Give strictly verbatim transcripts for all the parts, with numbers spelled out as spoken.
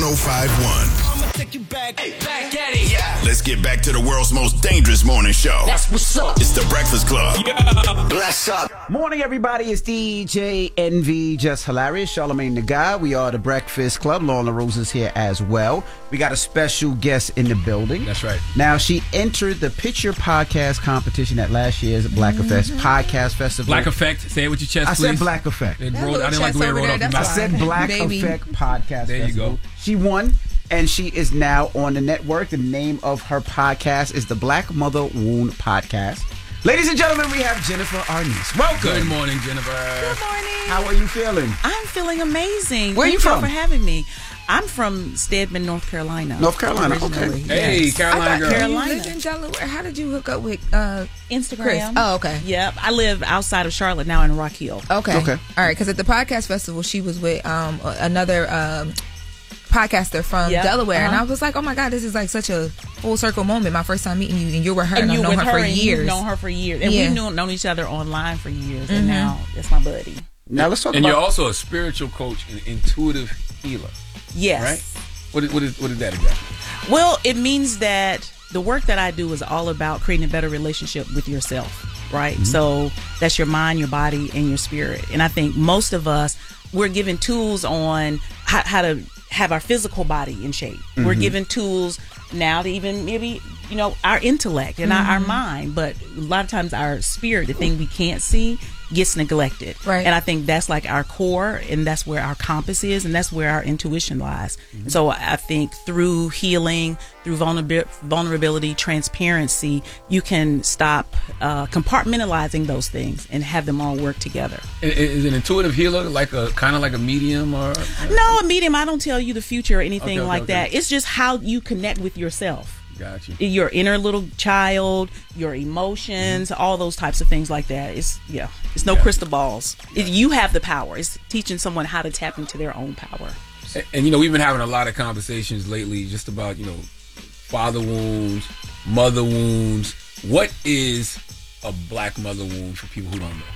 oh five one. I'ma take you back, back at it. Yeah. Let's get back to the world's most dangerous morning show. That's what's up. It's the Breakfast Club. Yeah. Bless up. Morning, everybody. It's D J Envy, just hilarious. Charlamagne the Guy. We are the Breakfast Club. Lauren LaRose is here as well. We got a special guest in the building. That's right. Now, she entered the Picture Podcast competition at last year's Black mm-hmm. Effect Podcast Festival. Black Effect. Say it with your chest, I please. said Black Effect. It rolled, I didn't like the way it rolled off your mouth. I said Black Baby. Effect Podcast There Festival. you go. She won, and she is now on the network. The name of her podcast is the Black Mother Wound Podcast. Ladies and gentlemen, we have Jennifer Arnice. Welcome. Good morning, Jennifer. Good morning. How are you feeling? I'm feeling amazing. Where are you Thank from? for having me. I'm from Stedman, North Carolina. North Carolina, originally. okay. Hey, Yes. Carolina girl. Carolina. You lived in Delaware. How did you hook up with uh, Instagram. Chris? Oh, okay. Yep. I live outside of Charlotte now in Rock Hill. Okay. Okay. All right. Because at the podcast festival, she was with um, another um, podcaster from Yep. Delaware, Uh-huh. and I was like, "Oh my God, this is like such a full circle moment." My first time meeting you, and you were her, and, And you I've known with her, her, for and years. you've known her for years. And Yeah. we've known, known each other online for years. Mm-hmm. And now that's my buddy. Now let's talk And about... you're also a spiritual coach and intuitive healer, Yes. right? What is, what is, what is that exactly? Well, it means that the work that I do is all about creating a better relationship with yourself, right? Mm-hmm. So that's your mind, your body, and your spirit. And I think most of us, we're given tools on how, how to have our physical body in shape. Mm-hmm. We're given tools now to even maybe, you know, our intellect and mm-hmm. our, our mind. But a lot of times our spirit, the thing we can't see, gets neglected. Right. And I think that's like our core, and that's where our compass is, and that's where our intuition lies. Mm-hmm. So I think through healing, through vulnerab- vulnerability, transparency, you can stop uh, compartmentalizing those things and have them all work together. Is, is an intuitive healer like a kind of like a medium or? No, a medium, I don't tell you the future or anything Okay, okay, like okay. that. It's just how you connect with yourself. Got you. Your inner little child, your emotions, mm-hmm. all those types of things like that. It's yeah, it's no Yeah. crystal balls. It, you have the power. It's teaching someone how to tap into their own power. And, and you know, we've been having a lot of conversations lately just about, you know, father wounds, mother wounds. What is a black mother wound for people who don't know?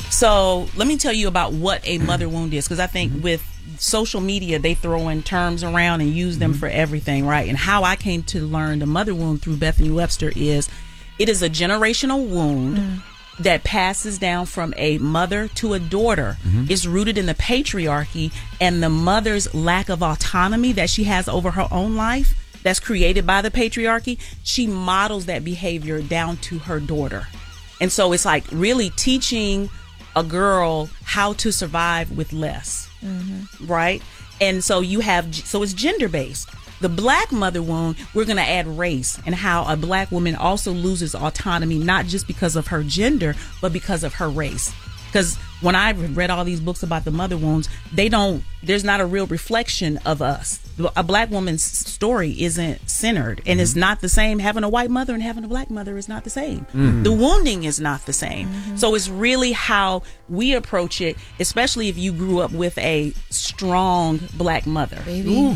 So let me tell you about what a mother wound is, because I think mm-hmm. with social media, they throw in terms around and use them mm-hmm. for everything, right? And how I came to learn the mother wound through Bethany Webster is it is a generational wound mm-hmm. that passes down from a mother to a daughter. Mm-hmm. It's rooted in the patriarchy and the mother's lack of autonomy that she has over her own life that's created by the patriarchy. She models that behavior down to her daughter. And so it's like really teaching a girl how to survive with less, mm-hmm. right? And so you have, so it's gender based. The black mother wound, we're going to add race and how a black woman also loses autonomy, not just because of her gender, but because of her race. Because when I read all these books about the mother wounds, they don't, there's not a real reflection of us. A black woman's story isn't centered, and mm-hmm. it's not the same. Having a white mother and having a black mother is not the same. Mm-hmm. The wounding is not the same. Mm-hmm. So it's really how we approach it, especially if you grew up with a strong black mother. Baby. Ooh.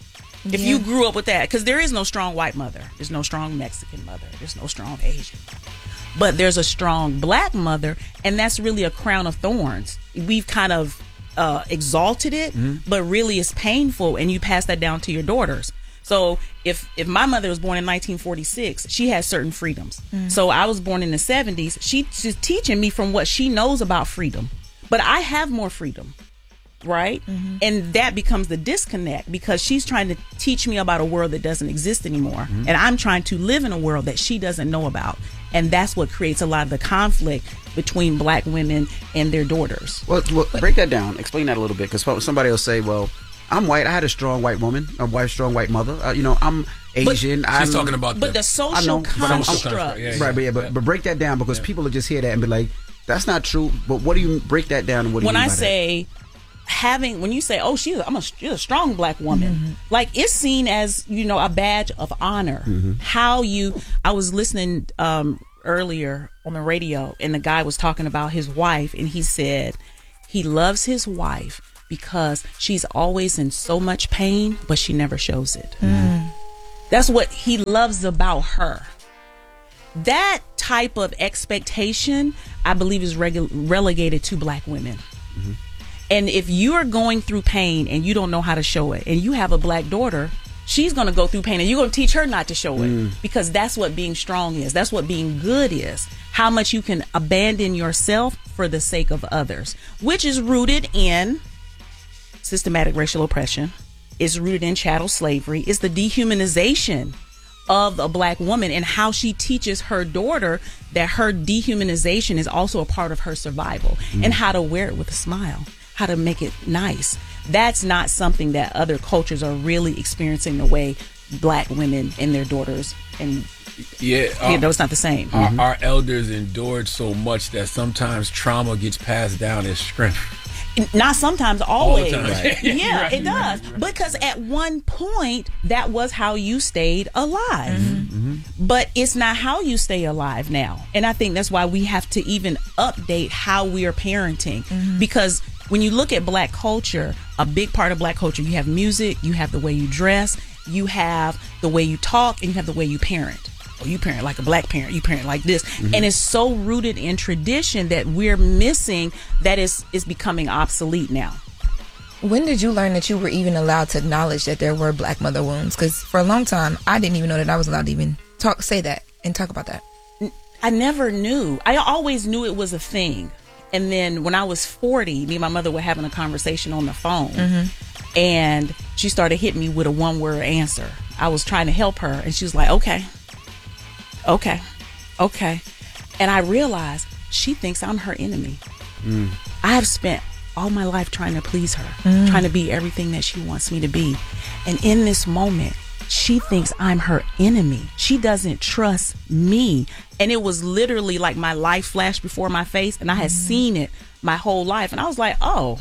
If Yeah. you grew up with that, because there is no strong white mother. There's no strong Mexican mother. There's no strong Asian mother. But there's a strong black mother, and that's really a crown of thorns. We've kind of uh, exalted it, mm-hmm. but really it's painful, and you pass that down to your daughters. So if if my mother was born in nineteen forty-six, she has certain freedoms. Mm-hmm. So I was born in the seventies. She, she's teaching me from what she knows about freedom. But I have more freedom. Right? Mm-hmm. And that becomes the disconnect, because she's trying to teach me about a world that doesn't exist anymore. Mm-hmm. And I'm trying to live in a world that she doesn't know about. And that's what creates a lot of the conflict between black women and their daughters. Well, well break that down. Explain that a little bit, because somebody will say, well, I'm white. I had a strong white woman, a white, strong white mother. Uh, you know, I'm Asian. But I'm, she's talking about But the, the social know, but I'm- I'm- construct. Yeah, yeah. Right, but, yeah, but, Yeah. but break that down, because Yeah. people will just hear that and be like, that's not true. But what do you break that down? And what do When you mean I by say having, when you say, oh, she's a, I'm a, she's a strong black woman, mm-hmm. like it's seen as, you know, a badge of honor. Mm-hmm. How you, I was listening um, earlier on the radio, and the guy was talking about his wife, and he said he loves his wife because she's always in so much pain, but she never shows it. Mm. That's what he loves about her. That type of expectation, I believe, is regu- relegated to black women. Mm-hmm. And if you are going through pain and you don't know how to show it, and you have a black daughter, she's going to go through pain and you're going to teach her not to show it, mm. because that's what being strong is. That's what being good is. How much you can abandon yourself for the sake of others, which is rooted in systematic racial oppression. It's rooted in chattel slavery. It's the dehumanization of a black woman and how she teaches her daughter that her dehumanization is also a part of her survival, mm. and how to wear it with a smile, how to make it nice. That's not something that other cultures are really experiencing the way black women and their daughters, and yeah, um, you know, it's not the same. Our, mm-hmm. our elders endured so much that sometimes trauma gets passed down as strength. Not sometimes, always. All the time. Right. Yeah, right, it does. right, right. Because at one point, that was how you stayed alive. Mm-hmm. Mm-hmm. But it's not how you stay alive now. And I think that's why we have to even update how we are parenting. Mm-hmm. Because when you look at black culture, a big part of black culture, you have music, you have the way you dress, you have the way you talk, and you have the way you parent. Oh, you parent like a black parent, you parent like this. Mm-hmm. And it's so rooted in tradition that we're missing, that is is becoming obsolete now. When did you learn that you were even allowed to acknowledge that there were black mother wounds? Because for a long time, I didn't even know that I was allowed to even talk, say that and talk about that. I never knew. I always knew it was a thing. And then when I was forty, me and my mother were having a conversation on the phone. Mm-hmm. And she started hitting me with a one-word answer. I was trying to help her, and she was like, okay. Okay, okay. And I realized she thinks I'm her enemy. Mm. I have spent all my life trying to please her, mm. trying to be everything that she wants me to be. And in this moment, she thinks I'm her enemy. She doesn't trust me. And it was literally like my life flashed before my face, and I had mm. seen it my whole life. And I was like, oh,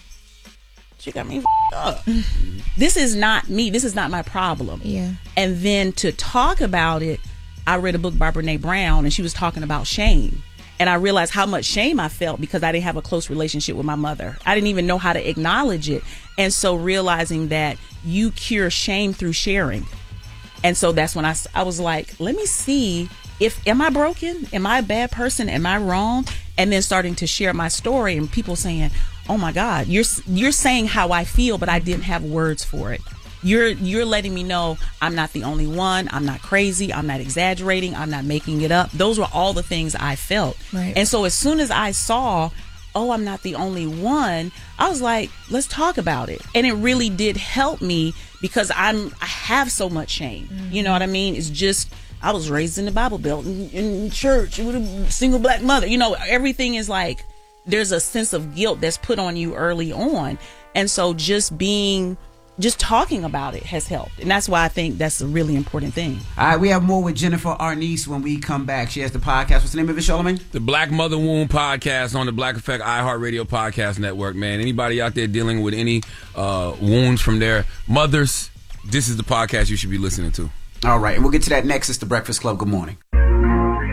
she got me f***ed up. Mm. This is not me. This is not my problem. Yeah. And then to talk about it, I read a book by Brene Brown, and she was talking about shame. And I realized how much shame I felt because I didn't have a close relationship with my mother. I didn't even know how to acknowledge it. And so realizing that you cure shame through sharing. And so that's when I, I was like, let me see if, am I broken? Am I a bad person? Am I wrong? And then starting to share my story, and people saying, oh my God, you're, you're saying how I feel, but I didn't have words for it. You're you're letting me know I'm not the only one. I'm not crazy. I'm not exaggerating. I'm not making it up. Those were all the things I felt. Right. And so as soon as I saw, oh, I'm not the only one, I was like, let's talk about it. And it really did help me because I'm I have so much shame. Mm-hmm. You know what I mean? It's just, I was raised in the Bible Belt, in, in church with a single black mother. You know, everything is like, there's a sense of guilt that's put on you early on. And so just being... just talking about it has helped. And that's why I think that's a really important thing. All right, we have more with Jennifer Arnice when we come back. She has the podcast. What's the name of it, Charlamagne? The Black Mother Wound Podcast on the Black Effect iHeartRadio Podcast Network, man. Anybody out there dealing with any uh, wounds from their mothers, this is the podcast you should be listening to. All right, and we'll get to that next. It's The Breakfast Club. Good morning.